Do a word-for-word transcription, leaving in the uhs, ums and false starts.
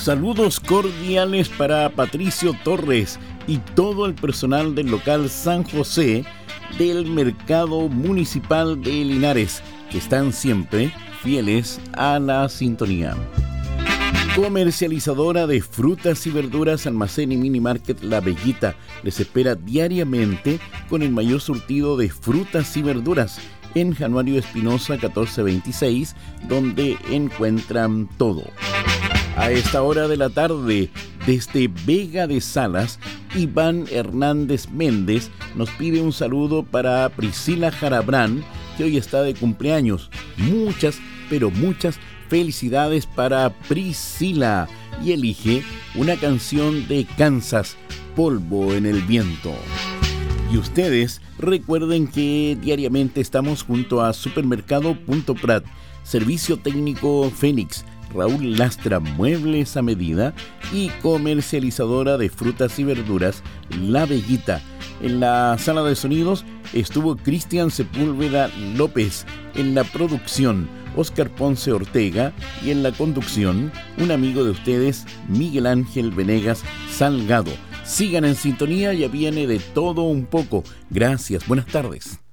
Saludos cordiales para Patricio Torres y todo el personal del local San José del Mercado Municipal de Linares, que están siempre fieles a la sintonía. Comercializadora de frutas y verduras, Almacén y Mini Market La Bellita les espera diariamente con el mayor surtido de frutas y verduras en Januario Espinosa catorce veintiséis, donde encuentran todo. A esta hora de la tarde, desde Vega de Salas, Iván Hernández Méndez nos pide un saludo para Priscila Jarabrán, que hoy está de cumpleaños. Muchas, pero muchas felicidades para Priscila, y elige una canción de Kansas, Polvo en el Viento. Y ustedes recuerden que diariamente estamos junto a Supermercado Punto Prat, Servicio Técnico Fénix, Raúl Lastra Muebles a Medida y comercializadora de frutas y verduras La Bellita. En la sala de sonidos estuvo Cristian Sepúlveda López, en la producción Óscar Ponce Ortega y en la conducción un amigo de ustedes, Miguel Ángel Venegas Salgado. Sigan en sintonía, ya viene de todo un poco. Gracias, buenas tardes.